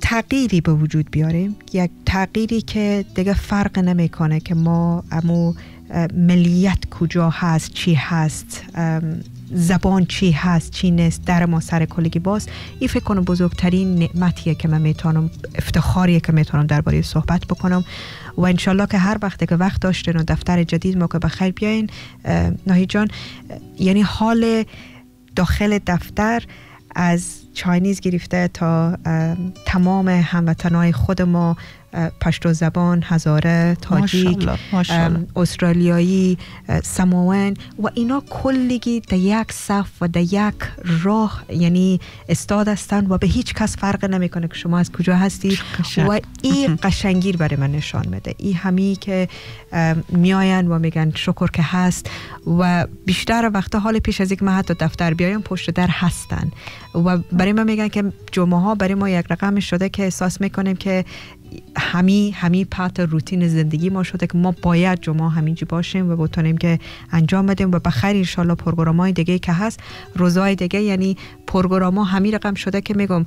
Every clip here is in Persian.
تغییری به وجود بیاریم، یک تغییری که دیگه فرق نمیکنه که ما امو ملیت کجا هست، چی هست، زبان چی هست، چی نیست، در ما سر کلگی باز. این فکر کنم بزرگترین نعمتیه که من میتونم، افتخاریه که میتونم درباره صحبت بکنم. و انشالله که هر وقت که وقت داشتین و دفتر جدید ما که بخیر بیاین ناهید جان، یعنی حال داخل دفتر از چاینیز گرفته تا تمام هموطنای خود ما، پشتو زبان، هزاره، تاجیک، استرالیایی، ساموئن و اینا کلگی در یک صف و در یک راه یعنی استاد هستن و به هیچ کس فرق نمیکنه که شما از کجا هستی. و این قشنگیر برای من نشان میده. این همی که میاین و میگن شکر که هست و بیشتر وقتا حال پیش از یک من حتی دفتر بیایم پشت در هستن و برای ما میگن که جمعه ها برای ما یک رقم شده که احساس میکنیم که همی پات روتین زندگی ما شده که ما باید جمعه همینجی باشیم و بتونیم که انجام بدیم و بخیر انشالله پروگرام‌های دیگه که هست، روزهای دیگه، یعنی پروگرام‌ها همین رقم شده که میگم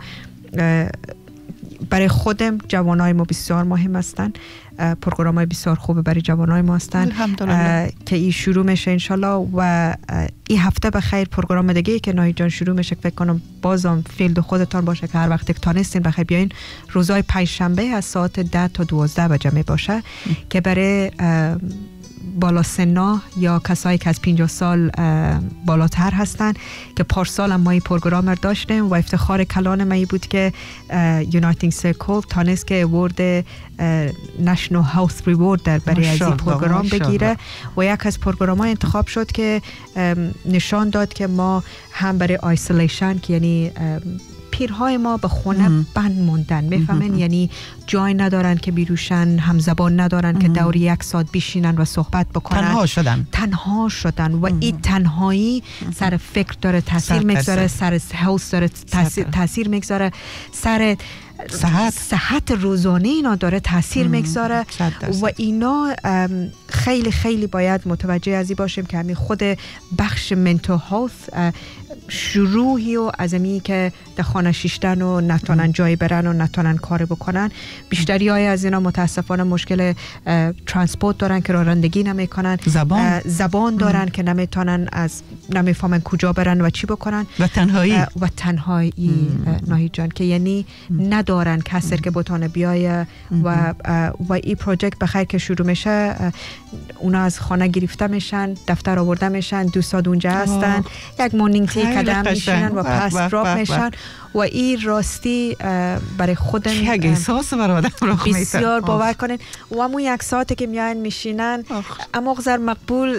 برای خودم جوانای ما بسیار مهم هستن، پروگرام‌های بسیار خوبه برای جوانای ما هستن که این شروع میشه انشالله. و این هفته بخیر پروگرام دیگه که ناهید جان شروع میشه، فکر کنم بازم فیلد خودتان باشه که هر وقت که تانستین بخیر بیاین. روزهای پنجشنبه از ساعت 10 تا 12 بجه می باشه که برای بالا سنا یا کسایی که از 50 سال بالاتر هستن که پارسال هم ما این پروگرام رو داشتیم و افتخار کلان ما بود که یونایتینگ سرکل تانست که اوورد نشنال هاوس ریوارد در برای از این پروگرام بگیره و یک از پروگرام ها انتخاب شد که نشان داد که ما هم برای آیسولیشن که یعنی پیرهای ما به خونه بند موندن، میفهمن، یعنی جای ندارن که بیروشن، هم زبان ندارن که دوری یک ساعت بشینن و صحبت بکنن، تنها شدن و این تنهایی سر فکر داره تاثیر میگذاره، سر هاوس داره تاثیر میگذاره، سر صحت روزانه اینا داره تاثیر میگذاره و اینا خیلی خیلی باید متوجه ازی باشیم که همین خود بخش منتال هلت شروعی و از امی که در خانه شیشتن و نتونن جای برن و نتونن کار بکنن. بیشتری های از اینا متاسفانه مشکل ترانسپورت دارن که رانندگی نمیکنن، زبان دارن که نمیتونن، نمیفهمن کجا برن و چی بکنن و تنهایی ناهید جان که یعنی ندارن کسی که بتونه بیایه و این پروژکت بخیر که شروع میشه اونا از خانه گرفته میشن، دفتر آورده میشن، دوستان اونجا هستن، یک مورنینگ تی قدم میشن و پس دراپ میشن و این راستی برای خودم یک احساس بر آدم راه میده. بسیار باور کنین و همون یک ساعتی که میاین میشینن اما غزر مقبول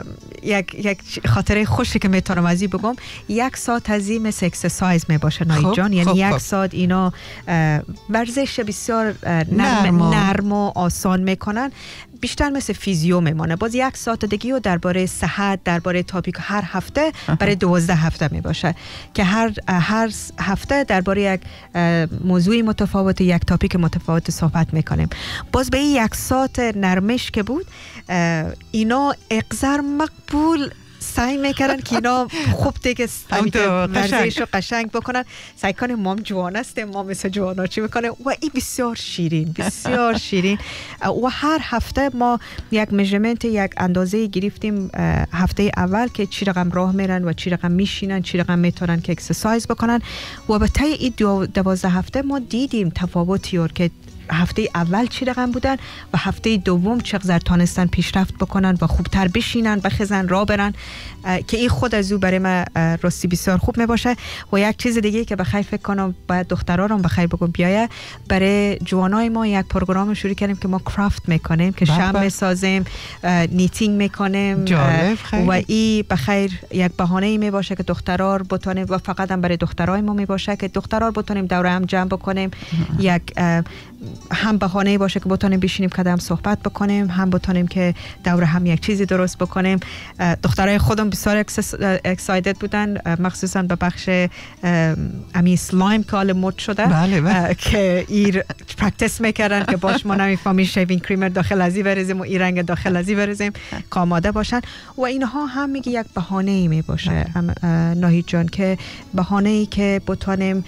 یک خاطره خوشی که میتونم ازی بگم، یک ساعت ازی مثل اکسرسایز میباشه ناهید جان، یعنی یک ساعت اینا ورزش بسیار نرم و آسان میکنن، بیشتر مثل فیزیو میمانه. باز یک ساعت دیگه و درباره صحت، درباره تاپیک هر هفته برای 12 هفته می باشه که هر هفته درباره یک موضوع متفاوت، یک تاپیک متفاوت صحبت میکنیم. باز به این یک ساعت نرمش که بود اینا اقذر مقبول سعی میکردن که اینا خوب دیگه ورزش رو قشنگ بکنن، سعی کنیم ما هم جوان هستیم، ما مثل جوانا چی میکنه و این بسیار شیرین بسیار شیرین. و هر هفته ما یک میجرمنت، یک اندازه گرفتیم هفته اول که چی رقم راه میرن و چی رقم میشینن، چی رقم میتونن که اکسرسایز بکنن و به طی این 12 هفته ما دیدیم تفاوتی که هفته اول چی رقم بودن و هفته دوم چقدر تانستن پیشرفت بکنن و خوبتر بشینن، بخزن، راه برن که این خود از او برای من راستی بسیار خوب می باشه. و یک چیز دیگه که بخیر فکر کنم باید دخترها رو بخیر بگم بیایه، برای جوانای ما یک پروگرام شروع کردیم که ما کرافت میکنیم که شم میسازیم، نیتینگ میکنیم و این بخیر یک بهانه ای می باشه که دخترها رو بتونیم و فقط هم برای دخترای ما می باشه که دخترها رو بتونیم دور هم جمع بکنیم، یک هم بهانه باشه که بتونیم بشینیم قدم صحبت بکنیم، هم بتونیم که دور هم یک چیزی درست بکنیم. دخترای خودم بسیار اکسایتد بودن، مخصوصا به بخش امی سلایم که حال مد شده که این پرکتس میکردن که باش ما نمیفهمیم شیوینگ کریمر داخل ازی برزیم و این رنگ داخل ازی برزیم که آماده باشن و اینها هم میگه یک بهانه ای می باشه ناهید جان، که بهانه ای که بتونیم